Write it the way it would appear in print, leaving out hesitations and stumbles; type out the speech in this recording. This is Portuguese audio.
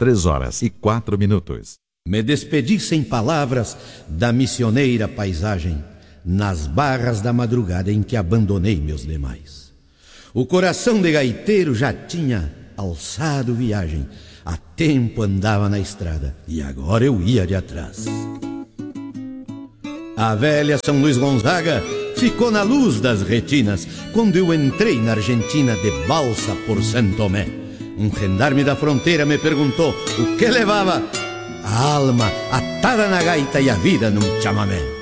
3h04. Me despedi sem palavras da missioneira paisagem, nas barras da madrugada em que abandonei meus demais. O coração de gaiteiro já tinha alçado viagem, há tempo andava na estrada e agora eu ia de atrás. A velha São Luís Gonzaga ficou na luz das retinas quando eu entrei na Argentina de balsa por Santo Tomé. Um gendarme da fronteira me perguntou o que levava: a alma atada na gaita e a vida num chamamé.